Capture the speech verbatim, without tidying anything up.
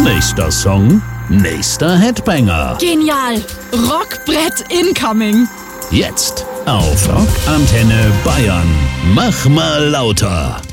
Nächster Song, nächster Headbanger. Genial! Rockbrett incoming! Jetzt auf Rockantenne Bayern. Mach mal lauter.